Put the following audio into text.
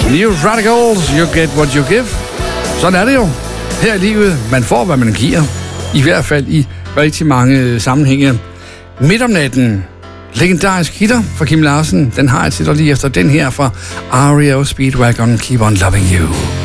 New Radicals, you get what you give. Sådan er det jo. Her i livet, man får, hvad man giver. I hvert fald i rigtig mange sammenhænge. Midt om natten, legendarisk hitter fra Kim Larsen. Den har jeg til dig lige efter den her fra REO Speedwagon, Keep on Loving You.